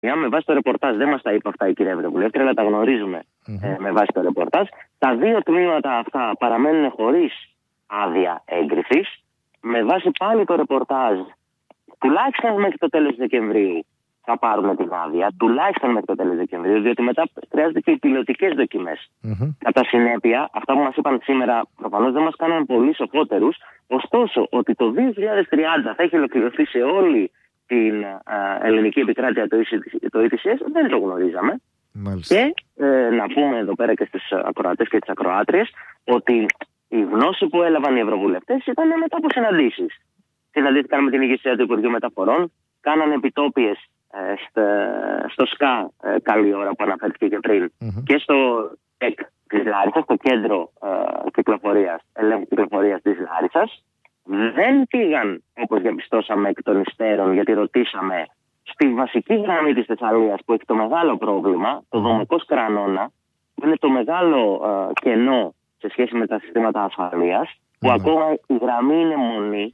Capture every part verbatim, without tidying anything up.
με βάση το ρεπορτάζ, δεν μας τα είπε αυτά η κυρία Ευρωβουλεύτρια, αλλά τα γνωρίζουμε mm-hmm. ε, με βάση το ρεπορτάζ. Τα δύο τμήματα αυτά παραμένουν χωρίς άδεια έγκρισης. Με βάση πάλι το ρεπορτάζ, τουλάχιστον μέχρι το τέλος Δεκεμβρίου θα πάρουν την άδεια, τουλάχιστον μέχρι το τέλος Δεκεμβρίου, διότι μετά χρειάζονται και οι πιλωτικές δοκιμές. Mm-hmm. Κατά συνέπεια, αυτά που μας είπαν σήμερα προφανώς δεν μας κάναν πολύ σοφότερους, ωστόσο ότι το δύο χιλιάδες τριάντα θα έχει ολοκληρωθεί σε όλη την α, ελληνική επικράτεια το ι τι σι ες, δεν το γνωρίζαμε. Μάλιστα. Και ε, να πούμε εδώ πέρα και στους ακροατές και τις ακροάτριες ότι η γνώση που έλαβαν οι ευρωβουλευτές ήταν μετά από συναντήσεις. Συναντήθηκαν με την ηγεσία του Υπουργείου Μεταφορών, κάνανε επιτόπιες ε, στο, στο ΣΚΑ, ε, καλή ώρα που αναφέρθηκε και πριν, mm-hmm. και στο ΕΚ της Λάρισσας, το κέντρο ε, κυκλοφορίας, ελέγχου κυκλοφορίας της Λάρισσας. Δεν πήγαν, όπως διαπιστώσαμε εκ των υστέρων, γιατί ρωτήσαμε, στη βασική γραμμή της Θεσσαλίας που έχει το μεγάλο πρόβλημα, το δομικό σκρανώνα, που είναι το μεγάλο ε, κενό σε σχέση με τα συστήματα ασφαλείας, που mm. ακόμα η γραμμή είναι μονή,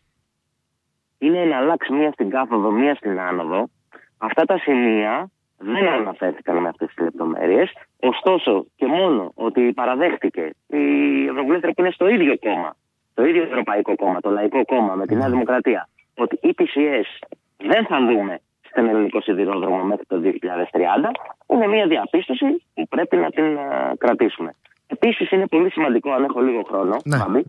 είναι να αλλάξει μία στην κάθοδο, μία στην άνοδο. Αυτά τα σημεία δεν αναφέρθηκαν με αυτές τις λεπτομέρειες. Ωστόσο, και μόνο ότι παραδέχτηκε η Ευρωβουλεύτρια που είναι στο ίδιο κόμμα, το ίδιο Ευρωπαϊκό Κόμμα, το Λαϊκό Κόμμα με τη Νέα Δημοκρατία, ότι ι τι σι ες δεν θα δούμε στον ελληνικό σιδηρόδρομο μέχρι το δύο χιλιάδες τριάντα, είναι μια διαπίστωση που πρέπει να την uh, κρατήσουμε. Επίσης, είναι πολύ σημαντικό, αν έχω λίγο χρόνο, ναι. Φάμπη,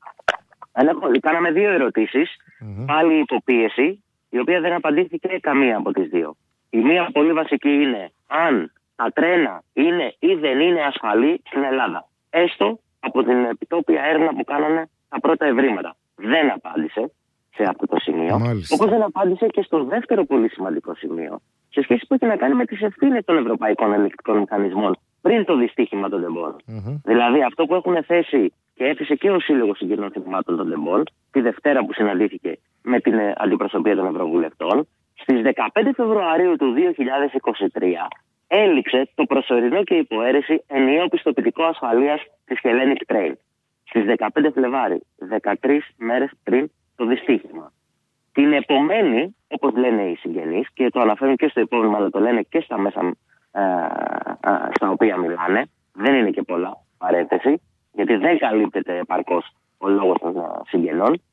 αν έχω, κάναμε δύο ερωτήσεις, mm-hmm. πάλι υποπίεση, η οποία δεν απαντήθηκε καμία από τις δύο. Η μία πολύ βασική είναι αν τα τρένα είναι ή δεν είναι ασφαλή στην Ελλάδα. Έστω από την επιτόπια έρευνα που κάνανε τα πρώτα ευρήματα. Δεν απάντησε σε αυτό το σημείο. Όπως δεν απάντησε και στο δεύτερο πολύ σημαντικό σημείο, σε σχέση που έχει να κάνει με τις ευθύνες των ευρωπαϊκών ελεκτρικών μηχανισμών πριν το δυστύχημα των Ντεμπόλ. Mm-hmm. Δηλαδή αυτό που έχουν θέσει και έθεσε και ο Σύλλογος Συγγενών Θυμάτων των Ντεμπόλ τη Δευτέρα που συναντήθηκε με την αντιπροσωπεία των Ευρωβουλευτών, στις δεκαπέντε Φεβρουαρίου του δύο χιλιάδες είκοσι τρία έληξε το προσωρινό και υποαίρεση ενιαίο πιστοποιητικό ασφαλείας της Hellenic Train. Στις δεκαπέντε Φλεβάρι, δεκατρείς μέρες πριν το δυστύχημα. Την επομένη, όπως λένε οι συγγενείς, και το αναφέρουν και στο υπόβημα, αλλά το λένε και στα μέσα ε, ε, στα οποία μιλάνε, δεν είναι και πολλά, παρένθεση, γιατί δεν καλύπτεται επαρκώς ο λόγος των συγγενών.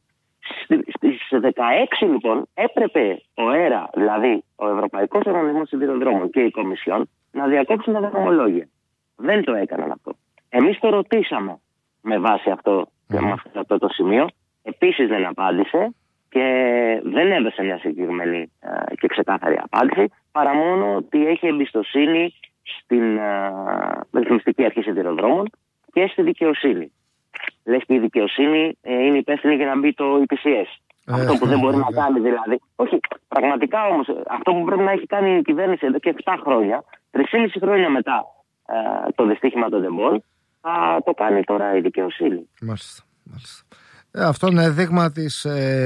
Στις δεκαέξι λοιπόν έπρεπε ο ΕΡΑ, δηλαδή ο Ευρωπαϊκός Οργανισμός Σιδηροδρόμων και η Κομισιόν, να διακόψουν τα δρομολόγια. Δεν το έκαναν αυτό. Εμείς το ρωτήσαμε με βάση αυτό, mm. με αυτό το σημείο. Επίσης δεν απάντησε και δεν έδωσε μια συγκεκριμένη ε, και ξεκάθαρη απάντηση, παρά μόνο ότι έχει εμπιστοσύνη στην ε, ρυθμιστική αρχή σιδηροδρόμων και στη δικαιοσύνη. Λες και η δικαιοσύνη ε, είναι υπεύθυνη για να μπει το ι τι σι ες. Ε, αυτό που δεν μπορεί ε, να κάνει δηλαδή. Όχι, πραγματικά όμως αυτό που πρέπει να έχει κάνει η κυβέρνηση εδώ και επτά χρόνια, τρία χρόνια μετά ε, το δυστύχημα των Ντεμπόλ, θα το κάνει τώρα η δικαιοσύνη. Μάλιστα, μάλιστα. Αυτό είναι δείγμα της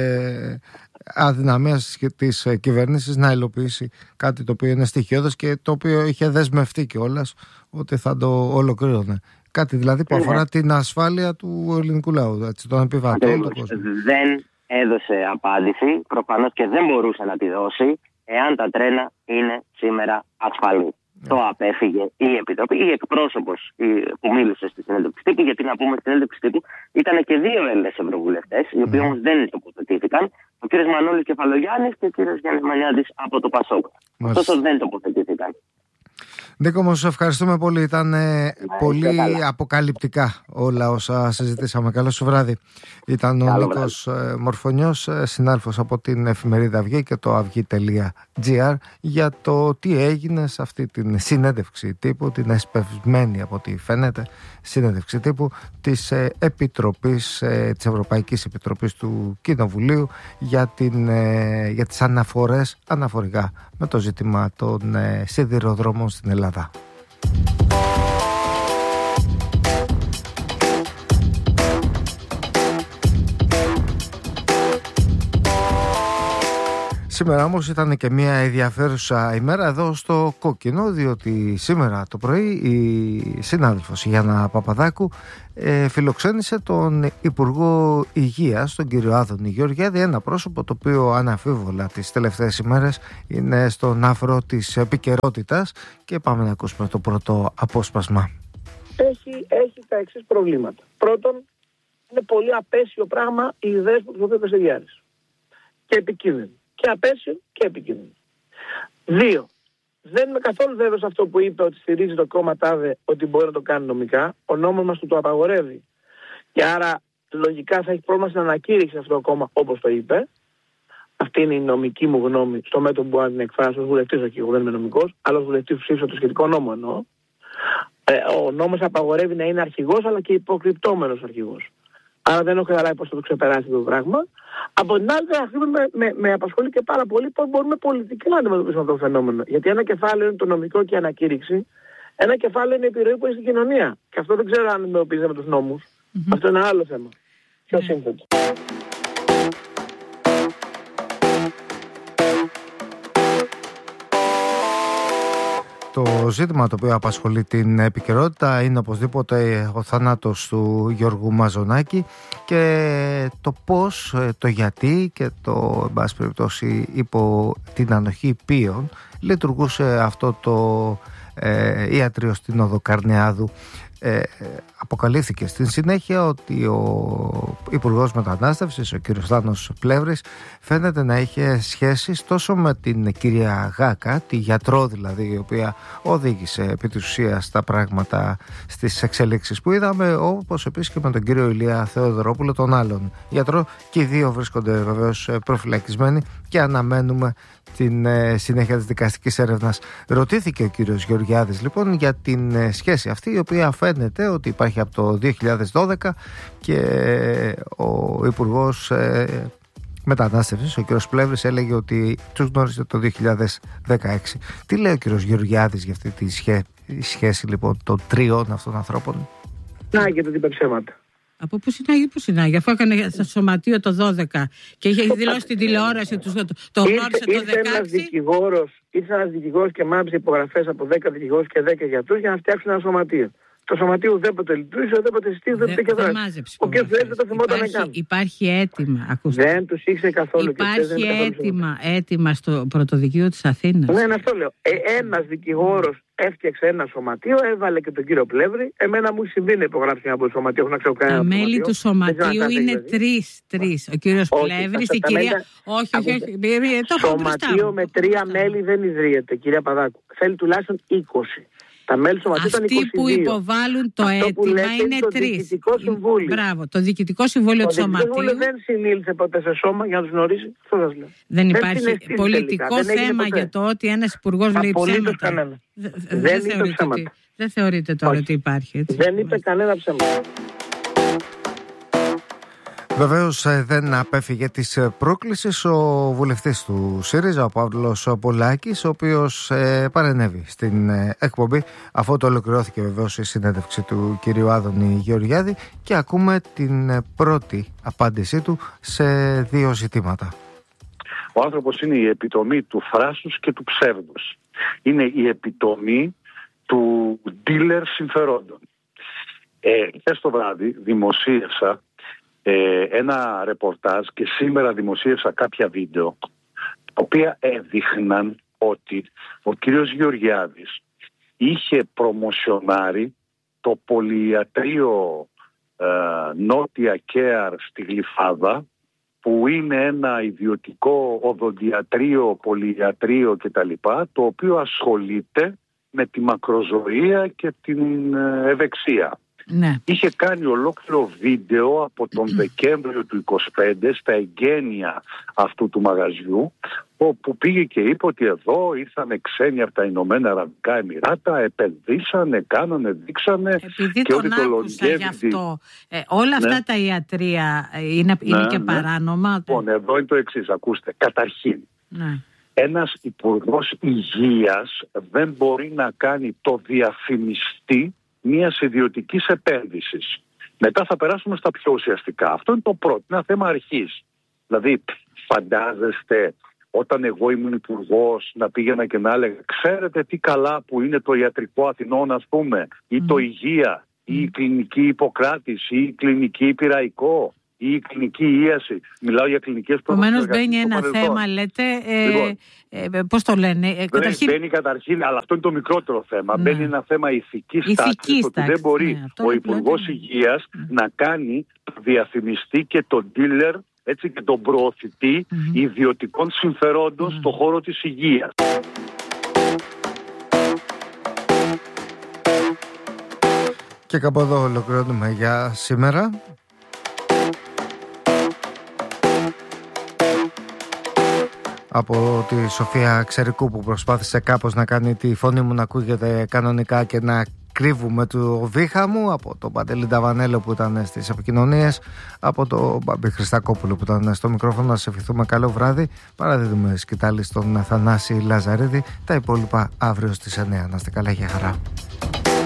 ε, αδυναμίας της ε, κυβέρνησης να υλοποιήσει κάτι το οποίο είναι στοιχειώδες και το οποίο είχε δεσμευτεί κιόλας ότι θα το ολοκλήρωνε. Κάτι δηλαδή που αφορά την ασφάλεια του ελληνικού λαού, έτσι, των επιβατών. Το δεν έδωσε απάντηση, προφανώς και δεν μπορούσε να τη δώσει, εάν τα τρένα είναι σήμερα ασφαλή. Yeah. Το απέφυγε η Επιτροπή, η εκπρόσωπος που μίλησε στη συνέντευξη τύπου, γιατί να πούμε στη συνέντευξη τύπου ήταν και δύο Έλληνες ευρωβουλευτές, οι οποίοι mm. όμως δεν τοποθετήθηκαν, ο κ. Μανώλης Κεφαλογιάννης και ο κ. Γιάννης Μανιάδης από το ΠΑΣΟΚ. Ωστόσο δεν τοποθετήθηκαν. Νίκο, μας ευχαριστούμε πολύ. Ήταν ε, πολύ αποκαλυπτικά όλα όσα συζητήσαμε. Καλό σου βράδυ. Ήταν ο Καλό Νίκος ε, Μορφωνιός, ε, συνάδελφος από την εφημερίδα Αυγή και το αυγή τελεία τζι άρ, για το τι έγινε σε αυτή την συνέντευξη τύπου, την εσπευσμένη από ό,τι φαίνεται συνέντευξη τύπου της ε, Επιτροπής, ε, της Ευρωπαϊκής Επιτροπής του Κοινοβουλίου για, την, ε, για τις αναφορές αναφορικά με το ζήτημα των ε, σιδηροδρόμων στην Ελλάδα. Σήμερα όμως ήταν και μια ενδιαφέρουσα ημέρα εδώ στο Κόκκινο, διότι σήμερα το πρωί η συνάδελφος Γιάννα Παπαδάκου ε, φιλοξένησε τον Υπουργό Υγείας, τον κύριο Άδωνη Γεωργιάδη, ένα πρόσωπο το οποίο αναμφίβολα τις τελευταίες ημέρες είναι στον άφρο της επικαιρότητας, και πάμε να ακούσουμε το πρώτο απόσπασμα. Έχει, έχει τα εξής προβλήματα. Πρώτον, είναι πολύ απέσιο πράγμα οι ιδέες που χρησιμοποιεί ο Κασιδιάρης. Και επικίνδυνο. Και απέσιο και επικίνδυνο. Δύο, δεν είμαι καθόλου βέβαιος σε αυτό που είπε, ότι στηρίζει το κόμμα ΤΑΔΕ ότι μπορεί να το κάνει νομικά. Ο νόμος μας του το απαγορεύει. Και άρα λογικά θα έχει πρόβλημα στην ανακήρυξη αυτό το κόμμα, όπως το είπε. Αυτή είναι η νομική μου γνώμη, στο μέτρο που μπορώ να την εκφράσω ως βουλευτής, όχι εγώ δεν είμαι νομικός, αλλά ως βουλευτής που ψήφισα το σχετικό νόμο εννοώ. Ε, ο νόμος απαγορεύει να είναι αρχηγός, αλλά και υποκρυπτόμενος αρχηγός. Άρα δεν έχω καταλάβει πώς θα το ξεπεράσει το πράγμα. Από την άλλη, με, με, με απασχολεί και πάρα πολύ πώς μπορούμε πολιτικά να αντιμετωπίσουμε αυτό το φαινόμενο. Γιατί ένα κεφάλαιο είναι το νομικό και η ανακήρυξη, ένα κεφάλαιο είναι η επιρροή που έχει στην κοινωνία. Και αυτό δεν ξέρω αν αντιμετωπίζεται με τους νόμους. Mm-hmm. Αυτό είναι ένα άλλο θέμα. Πιο yeah. σύνθετο. Το ζήτημα το οποίο απασχολεί την επικαιρότητα είναι οπωσδήποτε ο θάνατος του Γιώργου Μαζονάκη και το πώς, το γιατί και το, εν πάση περιπτώσει, υπό την ανοχή ποιων λειτουργούσε αυτό το ε, ιατρείο στην οδό Καρνεάδου. Ε, αποκαλύφθηκε στην συνέχεια ότι ο Υπουργός Μετανάστευσης, ο κύριος Θάνος Πλεύρης, φαίνεται να είχε σχέσεις τόσο με την κυρία Γάκα, τη γιατρό δηλαδή, η οποία οδήγησε επί της ουσίας τα πράγματα στις εξελίξεις που είδαμε, όπως επίσης και με τον κύριο Ηλία Θεοδωρόπουλο, τον άλλον γιατρό, και οι δύο βρίσκονται βεβαίως προφυλακισμένοι και αναμένουμε την ε, συνέχεια της δικαστικής έρευνας. Ρωτήθηκε ο κύριος Γεωργιάδης λοιπόν για την ε, σχέση αυτή, η οποία φαίνεται ότι υπάρχει από το δύο χιλιάδες δώδεκα, και ε, ο Υπουργός ε, Μετανάστευσης, ο κύριος Πλεύρης, έλεγε ότι τους γνώρισε το δύο χιλιάδες δεκαέξι. Τι λέει ο κύριος Γεωργιάδης για αυτή τη σχέ, σχέση λοιπόν των τριών αυτών ανθρώπων? Να, γιατί την ψέματα. Από πού συνάγει, πού συνάγει, αφού έκανε στο σωματείο το δώδεκα και είχε δηλώσει στην τηλεόραση του, το, το γνώρισε το δεκαέξι. Ένας δικηγόρος, ήρθε ένας δικηγόρος και μάψε υπογραφές από δέκα δικηγόρους και δέκα γιατρούς για να φτιάξουν ένα σωματείο. Το σωματείο ουδέποτε λειτουργήσε, ουδέποτε συστήθηκε, ουδέποτε και δράση. Ο κ. Φλέβης δεν το θυμόταν να κάνει. Υπάρχει αίτημα, ακούστε. Δεν τους ήξερε καθόλου. Υπάρχει αίτημα, αίτημα στο πρωτοδικείο της Αθήνας. Ναι, αυτό λέω. Ε, ένας δικηγόρος έφτιαξε ένα σωματείο, έβαλε και τον κύριο Πλεύρη. Εμένα μου συμβεί να υπογράψει από το σωματείο. Να ξέρω τα μέλη του σωματείου είναι τρεις. Τρεις. Ο κύριος Πλεύρης, η κυρία. Όχι, όχι, όχι. Σωματείο με τρία μέλη δεν ιδρύεται, κυρία Παδάκου. Θέλει τουλάχιστον είκοσι. Τα μέλη του σωματείου ήταν είκοσι δύο. Αυτοί που υποβάλλουν το αυτό αίτημα είναι το τρεις. Διοικητικό Συμβούλιο. Μπράβο, το Διοικητικό Συμβούλιο του Σωματείου. Το Διοικητικό Συμβούλιο δεν συνήλθε ποτέ σε σώμα για να του γνωρίσει. Αυτό σας λέω. Δεν υπάρχει δεν πολιτικό τελικά. θέμα για το ότι ένας υπουργός λέει ψέματα. Δεν, δεν, δεν θεωρείτε τώρα ότι υπάρχει. Έτσι. Δεν είπε κανένα ψέμα. Βεβαίως δεν απέφυγε της πρόκλησης ο βουλευτής του ΣΥΡΙΖΑ, ο Παύλος Πολάκης, ο οποίος ε, παρενέβη στην ε, εκπομπή, αφού το ολοκληρώθηκε βεβαίως η συνέντευξη του κυρίου Άδωνη Γεωργιάδη, και ακούμε την ε, πρώτη απάντησή του σε δύο ζητήματα. Ο άνθρωπος είναι η επιτομή του θράσους και του ψεύδους. Είναι η επιτομή του dealer συμφερόντων. Ε, χθες το βράδυ δημοσίευσα Ε, ένα ρεπορτάζ και σήμερα δημοσίευσα κάποια βίντεο τα οποία έδειχναν ότι ο κύριος Γεωργιάδης είχε προμοσιονάρει το πολυιατρείο ε, Νότια Κέαρ στη Γλυφάδα, που είναι ένα ιδιωτικό οδοντιατρείο, πολυιατρείο κτλ, το οποίο ασχολείται με τη μακροζωία και την ε, ευεξία. Ναι. Είχε κάνει ολόκληρο βίντεο από τον Δεκέμβριο του είκοσι πέντε στα εγγένεια αυτού του μαγαζιού, όπου πήγε και είπε ότι εδώ ήρθαν ξένοι από τα Ηνωμένα Αραβικά Εμιράτα, επενδύσανε, κάνανε, δείξανε. Επειδή και τον άκουσα γι' αυτό, ε, όλα αυτά ναι. τα ιατρεία είναι, είναι ναι, και ναι. παράνομα. Λοιπόν, εδώ είναι το εξής, ακούστε. Καταρχήν, ναι. ένας υπουργός υγείας δεν μπορεί να κάνει το διαφημιστή μιας ιδιωτικής επένδυσης. Μετά θα περάσουμε στα πιο ουσιαστικά. Αυτό είναι το πρώτο, είναι ένα θέμα αρχής. Δηλαδή, φαντάζεστε όταν εγώ ήμουν υπουργός, να πήγαινα και να έλεγα, ξέρετε τι καλά που είναι το ιατρικό Αθηνών, ας πούμε, ή mm. το υγεία, ή η κλινική Ιπποκράτης, ή η κλινική Πειραϊκό, ή η κλινική Ίαση. Μιλάω για κλινικές προφυλακές. Επομένως μπαίνει ένα θέμα, λέτε, ε, λοιπόν, ε, πώς το λένε. Ε, καταρχήν... Μπαίνει καταρχήν, αλλά αυτό είναι το μικρότερο θέμα. Ναι. Μπαίνει ένα θέμα ηθικής, ηθικής τάξης, ότι δεν μπορεί ναι, ο Υπουργός Υγείας mm. να κάνει το διαφημιστή και τον dealer, έτσι, και τον προωθητή mm-hmm. ιδιωτικών συμφερόντων mm-hmm. στον χώρο της υγείας. Και κάπου εδώ ολοκληρώνουμε για σήμερα. Από τη Σοφία Ξερικού που προσπάθησε κάπως να κάνει τη φωνή μου να ακούγεται κανονικά και να κρύβουμε το βήχα μου, από τον Παντελή Νταβανέλο που ήταν στις επικοινωνίες, από τον Μπαμπή Χριστακόπουλο που ήταν στο μικρόφωνο. Να σε ευχηθούμε καλό βράδυ. Παραδίδουμε σκητάλη στον Θανάση Λαζαρίδη. Τα υπόλοιπα αύριο στις εννιά. Να είστε καλά, για χαρά.